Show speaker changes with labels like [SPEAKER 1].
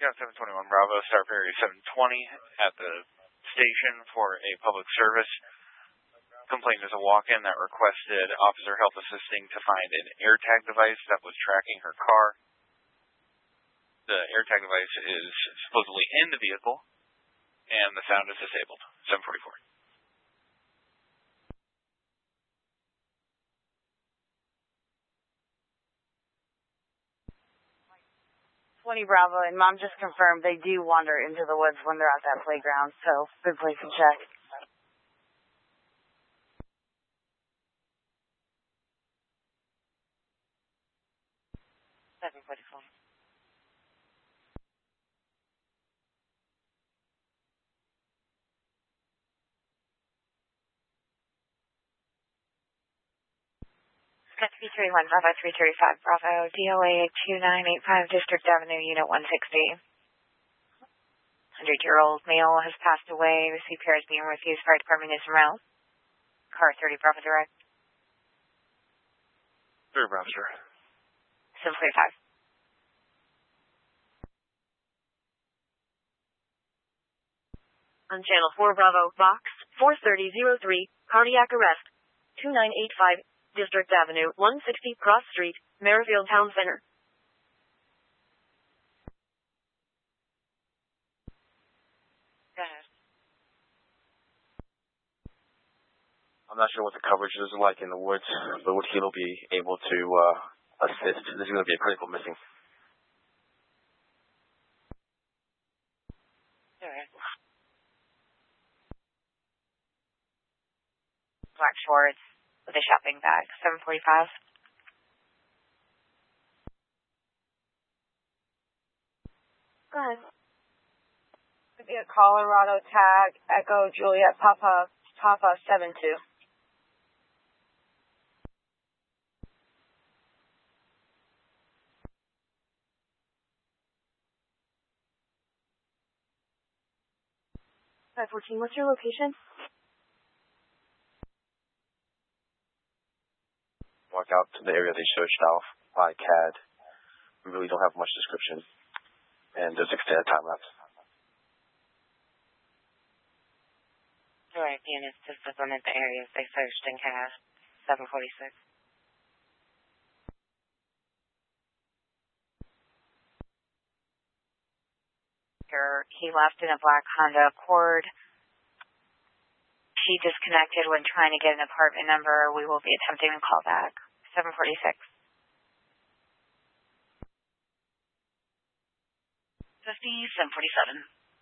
[SPEAKER 1] Got 721 Bravo, start area 720 at the station for a public service. Complaint is a walk-in that requested officer help assisting to find an AirTag device that was tracking her car. The AirTag device is supposedly in the vehicle, and the sound is disabled. 744.
[SPEAKER 2] 20 Bravo, and Mom just confirmed they do wander into the woods when they're at that playground, so good place to check. That's B31 Bravo 335 Bravo, DOA 2985 District Avenue, Unit 160. 100-year-old male has passed away. The CPR is being refused. Fire department is around. Car 30 Bravo direct.
[SPEAKER 1] 30 Bravo direct.
[SPEAKER 2] 745.
[SPEAKER 3] On Channel 4 Bravo, Box 43003, cardiac arrest. 2985. District Avenue, 160 Cross Street, Merrifield Town Center.
[SPEAKER 2] Go ahead.
[SPEAKER 4] I'm not sure what the coverage is like in the woods, but would Kilo be able to assist? This is going to be a critical missing.
[SPEAKER 2] All right. Black shorts with a shopping bag, 745.
[SPEAKER 3] Go ahead.
[SPEAKER 2] Could be a Colorado tag, Echo Juliet Papa 72.
[SPEAKER 3] Five 14, what's your location?
[SPEAKER 4] Walk out to the area they searched off by CAD. We really don't have much description, and there's extended time lapse.
[SPEAKER 2] All right, units to supplement the areas they searched in CAD, 746. He left in a black Honda Accord. She disconnected when trying to get an apartment number. We will be attempting to call back. 746.
[SPEAKER 3] 50, 747.